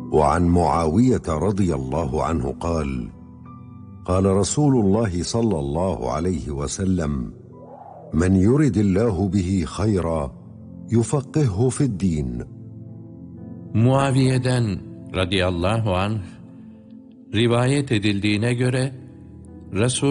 وعن معاوية رضي الله عنه قال: قال رسول الله صلى الله عليه وسلم: من يرد الله به خيرا يفقهه في الدين. Muaviye'den radıyallahu anh rivayet edildiğine göre